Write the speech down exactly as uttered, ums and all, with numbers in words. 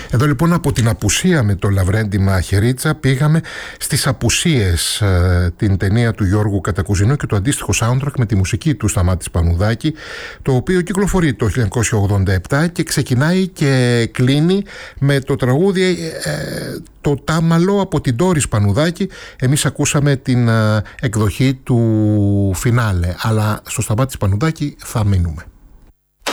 Εδώ λοιπόν από την απουσία με το Λαβρέντη Μαχαιρίτσα πήγαμε στις απουσίες, ε, την ταινία του Γιώργου Κατακουζινού και το αντίστοιχο soundtrack με τη μουσική του Σταμάτη Πανουδάκη, το οποίο κυκλοφορεί το χίλια εννιακόσια ογδόντα επτά και ξεκινάει και κλείνει με το τραγούδι ε, το Τάμαλο από την Ντόρις Πανουδάκη. Εμείς ακούσαμε την ε, εκδοχή του φινάλε, αλλά στο Σταμάτη Πανουδάκη θα μείνουμε.